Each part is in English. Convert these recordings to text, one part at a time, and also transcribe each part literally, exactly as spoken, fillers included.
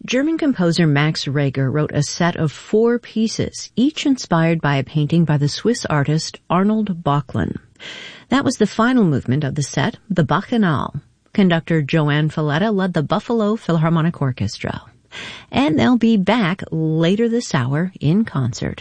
German composer Max Reger wrote a set of four pieces, each inspired by a painting by the Swiss artist Arnold Böcklin. That was the final movement of the set, the Bacchanal. Conductor Joanne Falletta led the Buffalo Philharmonic Orchestra. And they'll be back later this hour in concert.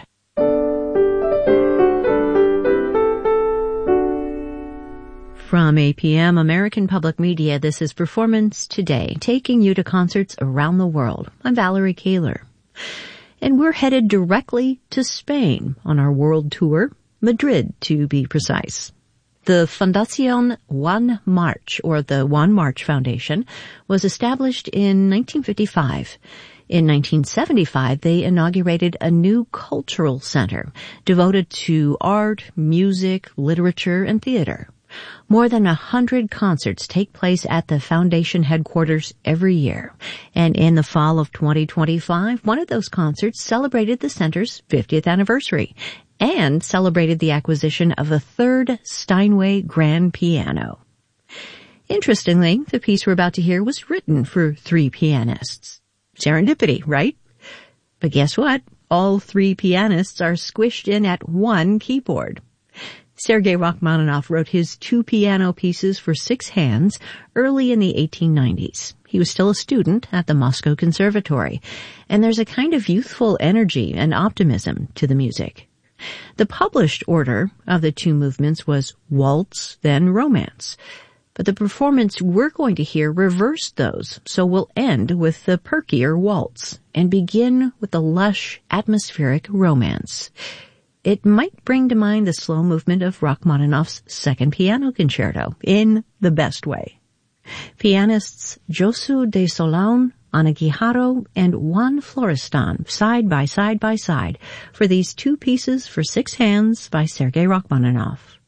From A P M American Public Media, this is Performance Today, taking you to concerts around the world. I'm Valerie Kaler. And we're headed directly to Spain on our world tour, Madrid to be precise. The Fundación Juan March, or the Juan March Foundation, was established in nineteen fifty-five. In nineteen seventy-five, they inaugurated a new cultural center devoted to art, music, literature, and theater. More than a hundred concerts take place at the foundation headquarters every year. And in the fall of twenty twenty-five, one of those concerts celebrated the center's fiftieth anniversary and celebrated the acquisition of a third Steinway grand piano. Interestingly, the piece we're about to hear was written for three pianists. Serendipity, right? But guess what? All three pianists are squished in at one keyboard. Sergei Rachmaninoff wrote his two piano pieces for six hands early in the eighteen nineties. He was still a student at the Moscow Conservatory, and there's a kind of youthful energy and optimism to the music. The published order of the two movements was waltz, then romance. But the performance we're going to hear reversed those, so we'll end with the perkier waltz and begin with the lush, atmospheric romance. It might bring to mind the slow movement of Rachmaninoff's Second Piano Concerto, in the best way. Pianists Josu de Solán, Ana Guijarro, and Juan Florestan, side by side by side, for these two pieces for six hands by Sergei Rachmaninoff.